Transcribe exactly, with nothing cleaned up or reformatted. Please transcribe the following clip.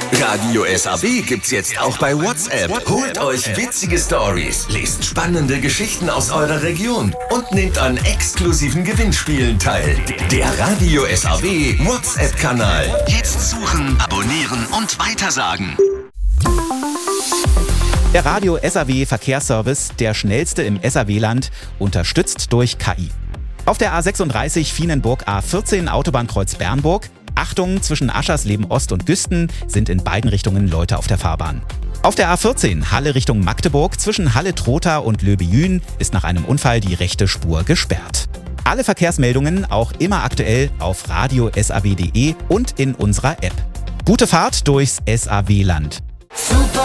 Radio S A W gibt's jetzt auch bei WhatsApp. Holt euch witzige Stories, lest spannende Geschichten aus eurer Region und nehmt an exklusiven Gewinnspielen teil. Der Radio S A W WhatsApp-Kanal. Jetzt suchen, abonnieren und weitersagen. Der Radio S A W Verkehrsservice, der schnellste im S A W-Land, unterstützt durch K I. Auf der A sechsunddreißig Vienenburg A vierzehn Autobahnkreuz Bernburg. Achtung, zwischen Aschersleben Ost und Güsten sind in beiden Richtungen Leute auf der Fahrbahn. Auf der A vierzehn Halle Richtung Magdeburg zwischen Halle-Trotha und Löbejün ist nach einem Unfall die rechte Spur gesperrt. Alle Verkehrsmeldungen auch immer aktuell auf radio s a w punkt d e und in unserer App. Gute Fahrt durchs S A W-Land. Super